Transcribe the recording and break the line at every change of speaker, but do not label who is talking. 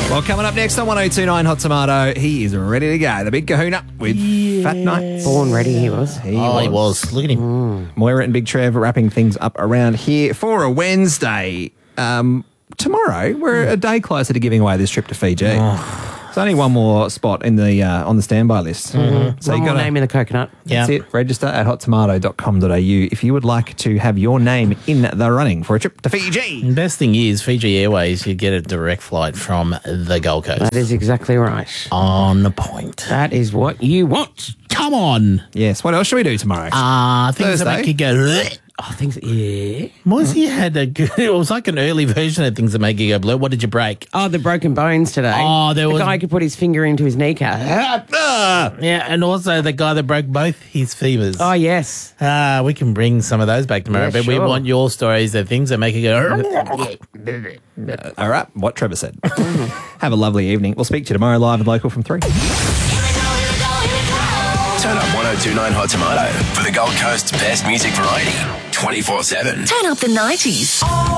Well, coming up next on 1029 Hot Tomato, he is ready to go. The big kahuna with Fat Nights.
Born ready he was.
He was. Look at him.
Moira and Big Trev wrapping things up around here for a Wednesday. Tomorrow, we're a day closer to giving away this trip to Fiji. There's only one more spot in the on the standby list.
Mm-hmm.
So
One
you
more
got
name in the coconut.
That's it. Register at hottomato.com.au if you would like to have your name in the running for a trip to Fiji.
The best thing is, Fiji Airways, you get a direct flight from the Gold Coast.
That is exactly right.
On point.
That is what you want.
Come on.
Yes. What else should we do tomorrow?
Things that
Thursday?
make you go... "Bleh."
Oh, things, yeah.
Moisey had it was like an early version of things that make you go blue. What did you break?
Oh, the broken bones today.
Oh, there
the
was-
guy could put his finger into his kneecap.
Yeah, and also the guy that broke both his femurs.
Oh, yes.
We can bring some of those back tomorrow,
Yeah,
but we
sure.
want your stories, the things that make you go...
All right. What Trevor said. Have a lovely evening. We'll speak to you tomorrow live and local from 3.
Turn up 1029 Hot Tomato for the Gold Coast's best music variety 24/7.
Turn up the 90s.